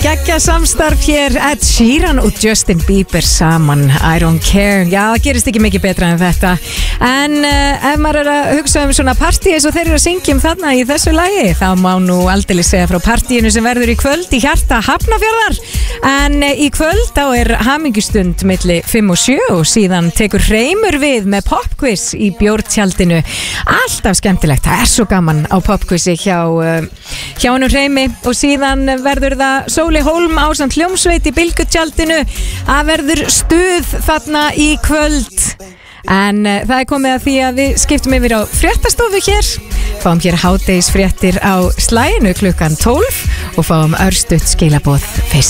Geggja samstarf hér Ed Sheeran og Justin Bieber saman I don't care, já það gerist ekki mikið betra en þetta en ef maður að hugsa svona partí eins og þeir eru að syngja þarna í þessu lagi þá má nú aldrei segja frá partíinu sem verður í kvöld í hjarta Hafnarfjarðar en í kvöld þá hamingjustund milli 5 og 7 og síðan tekur Hreimur við með popquiz í bjórtjaldinu alltaf skemmtilegt, það svo gaman á popquizi hjá hennum Hreimi og síðan verður það Sóli Hólm ásamt hljómsveit í Bylgjutjaldinu að verður stuð þarna í kvöld en það komið að því að við skiptum yfir á fréttastofu hér fáum hér hádegisfréttir á slaginu klukkan 12 og fáum örstutt skilaboð fyrst